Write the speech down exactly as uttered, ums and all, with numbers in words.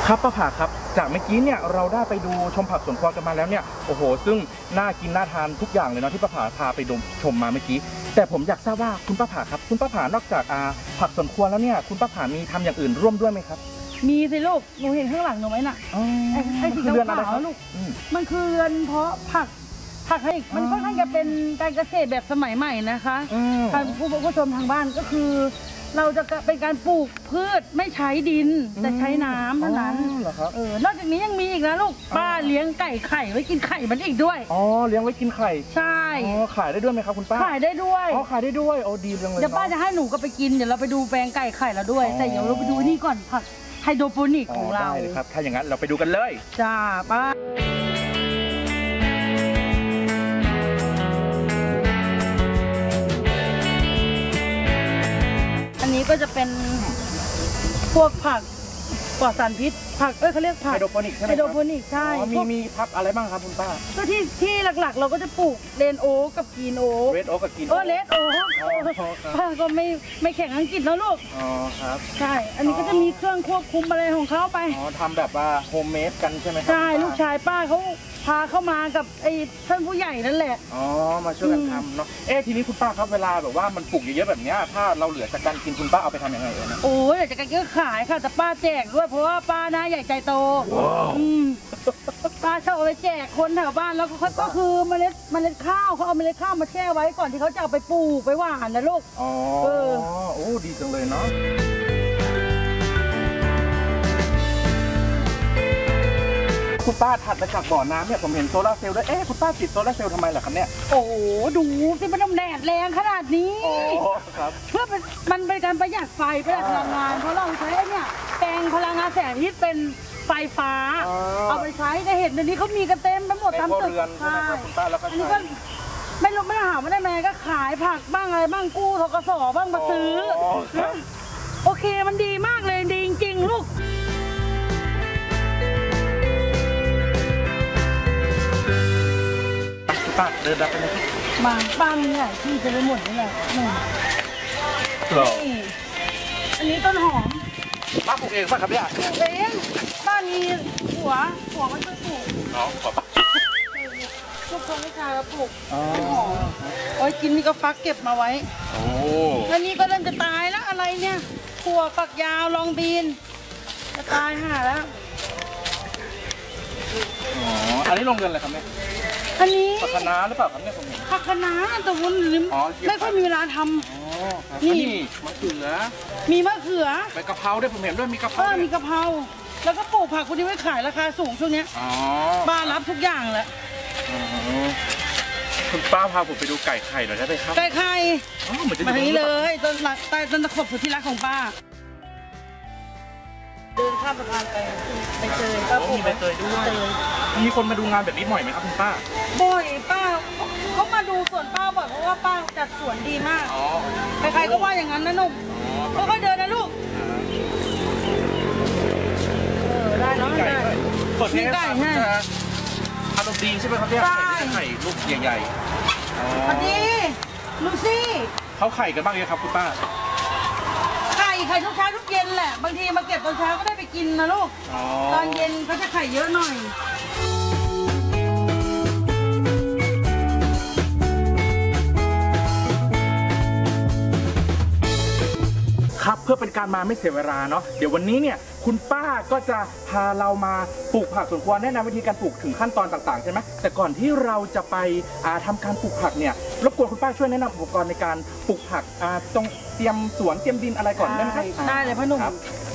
ครับป้าผาครับจากเมื่อกี้เนี่ยเราได้ไปดูชมผักสวนครัวกันมาแล้วเนี่ยโอ้โหซึ่งน่ากินน่าทานทุกอย่างเลยเนาะที่ป้าผาพาไปดูชมมาเมื่อกี้แต่ผมอยากทราบว่าคุณป้าผาครับคุณป้าผานอกจากอาผักสวนครัวแล้วเนี่ยคุณป้าผามีทำอย่างอื่นร่วมด้วยไหมครับมีสิลูกหนูเห็นข้างหลังหนูไหมน่ะไอ้ไอ้สีขาวๆลูกมันคือเรือนเพาะผักผักให้มันค่อนข้างจะเป็นการเกษตรแบบสมัยใหม่นะคะท่านผู้ผู้ชมทางบ้านก็คือเราจะเป็นการปลูกพืชไม่ใช้ดินแต่ใช้น้ำเท่านั้นเออนอกจากนี้ยังมีอีกนะลูกป้าเลี้ยงไก่ไข่ไว้กินไข่มันอีกด้วยอ๋อเลี้ยงไว้กินไข่ใช่อ๋อขายได้ด้วยไหมครับคุณป้าขายได้ด้วยอ๋อขายได้ด้วยโอ้ดีจังเลยเดี๋ยวป้าจะให้หนูก็ไปกินเดี๋ยวเราไปดูแปลงไก่ไข่เราด้วยแต่เดี๋ยวเราไปดูนี่ก่อนผักไฮโดรโปนิกของเราได้เลยครับถ้าอย่างนั้นเราไปดูกันเลยจ้าป้าอันนี้ก็จะเป็นพวกผักปลอดสารพิษผักเอ้ยเขาเรียกผักไฮโดรโปนิกใช่ไหมไฮโดรโปนิกใช่มีมีพักอะไรบ้างครับคุณป้าก็ที่ที่หลักๆเราก็จะปลูกเรนโอ๊กกับกรีนโอ๊กเรดโอ๊กกับกรีนโอ๊กเออเรดโอ๊กป้าก็ไม่ไม่แข่งอังกฤษแล้วลูกอ๋อครับใช่อันนี้ก็จะมีเครื่องควบคุมอะไรของเขาไปอ๋อทำแบบว่าโฮมเมดกันใช่ไหมครับใช่ลูกชายป้าเขาพาเข้ามากับไอ้ท่านผู้ใหญ่นั่นแหละอ๋อมาช่วยกันทำเนาะเอ๊ะทีนี้คุณป้าครับเวลาแบบว่ามันปลูกเยอะๆแบบนี้ถ้าเราเหลือจากการกินคุณป้าเอาไปทำยังไงเอ่ยนะโอ้ยจากการก็ขายค่ะแต่ป้าแจกด้วยเพราะว่าป้าหน้าใหญ่ใจโตอืมป้าชอบเอาไปแจกคนแถวบ้านแล้วก็ก็คือเมล็ดเมล็ดข้าวเขาเอาเมล็ดข้าวมาแช่ไว้ก่อนที่เขาจะเอาไปปลูกไปหว่านนะลูกอ๋อโอ้ดีจังเลยเนาะคุณป้าถัดมาจากบ่อน้ำเนี่ยผมเห็นโซลาร์เซลล์ด้วยเอ๊ะคุณป้าติดโซลาร์เซลล์ทำไมล่ะครับเนี่ยโอ้โหดูสิมันแดดแรงขนาดนี้อ๋อครับเพื่อเป็นมันเป็นการประหยัดไฟประหยัดพลังงานเพราะเราใช้เนี่ยแปลงพลังงานแสงอาทิตย์เป็นไฟฟ้าเอาไปใช้ได้เห็นเดี๋ยวนี้เขามีกันเต็มทั้งหมดตามตึกใช่คุณป้าแล้วก็อันนี้ก็ไม่รู้ไม่หาไม่ได้แม่ก็ขายผักบ้างอะไรบ้างกู้ทกสบ้างมาซื้อโอเคมันดีมากเลยดีจริงๆลูกป้าเดินดับไปเลยมาบ้านนี่แหละที่จะไปหมดนี่แหละนี่อันนี้ต้นหอมป้าปลูกเองป่ะครับเนี่ยปลูกเองบ้านมีหัวหัวมันช่วยปลูกน้องป้าทุกคนไม่ชายเราปลูกต้นหอมโอ้ยกินนี่ก็ฟักเก็บมาไว้โอ้แล้วนี่ก็เริ่มจะตายแล้วอะไรเนี่ยถั่วฝักยาวลองบีนจะตายห่าแล้วอ๋ออันนี้ลงเงินอะไรครับเนี่ยอันนี้ผักคะน้าหรือเปล่าครับเนี่ยผมผักคะน้าแต่วุ้นลืมไม่ค่อยมีเวลาทำนี่มะเขือมีมะเขือใบกะเพราด้วยผมเห็นด้วยมีกะเพราเออมีกะเพราแล้วก็ปลูกผักคนที่ไว้ขายราคาสูงช่วงนี้บ้านรับทุกอย่างแหละคุณป้าพาผมไปดูไก่ไข่หน่อยได้ไหมครับไก่ไข่มาทางนี้เลยต้นใต้ต้นตะขบสุดที่รักของป้าเดินข้ามสะพานไปไปเจอก็มีใบเตยด้วยมีคนมาดูงานแบบนี้บ่อยไหมครับคุณป้าบ่อยป้าเขามาดูสวนป้าบ่อยเพราะว่าป้าจัดสวนดีมากใครๆก็ว่าอย่างนั้นนะนุ่มค่อยๆเดินนะลูกเออได้แล้วได้เปิดให้ไก่ให้อารมณ์ดีใช่ไหมครับเนี่ยไข่ลูกใหญ่ๆพอดีลูซี่เขาไข่กันบ้างเลยครับคุณป้าไข่ไข่ทุกเช้าทุกเย็นแหละบางทีมาเก็บตอนเช้าก็ได้ไปกินนะลูกตอนเย็นเขาจะไข่เยอะหน่อยครับเพื่อเป็นการมาไม่เสียเวลาเนาะเดี๋ยววันนี้เนี่ยคุณป้าก็จะพาเรามาปลูกผักสวนครัวแนะนำวิธีการปลูกถึงขั้นตอนต่างๆใช่ไหมแต่ก่อนที่เราจะไปทำการปลูกผักเนี่ยรบกวนคุณป้าช่วยแนะนำอุปกรณ์ในการปลูกผักตรงเตรียมสวนเตรียมดินอะไรก่อนได้ไหมครับได้เลยพ่อหนุ่ม